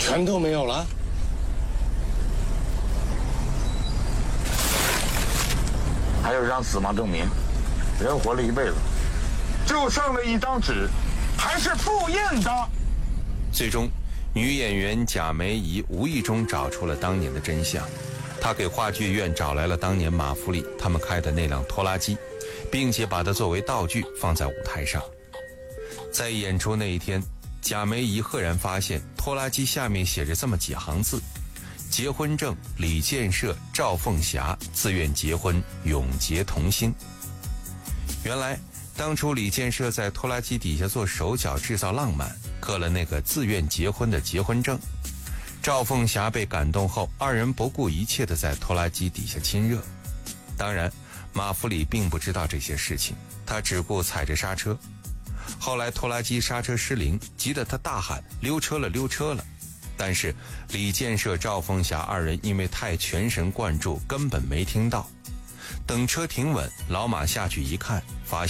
全都没有了。 还有一张死亡证明，人活了一辈子，就剩了一张纸，还是复印的。 最终，女演员贾梅姨无意中找出了当年的真相。她给话剧院找来了当年马福里他们开的那辆拖拉机，并且把它作为道具放在舞台上。在演出那一天，贾梅姨赫然发现拖拉机下面写着这么几行字：结婚证李建设、赵凤霞自愿结婚，永结同心。原来当初李建设在拖拉机底下做手脚制造浪漫，刻了那个自愿结婚的结婚证。赵凤霞被感动后，二人不顾一切地在拖拉机底下亲热。当然马福里并不知道这些事情，他只顾踩着刹车。后来拖拉机刹车失灵，急得他大喊溜车了溜车了。但是李建设、赵凤霞二人因为太全神贯注，根本没听到。等车停稳，老马下去一看，发现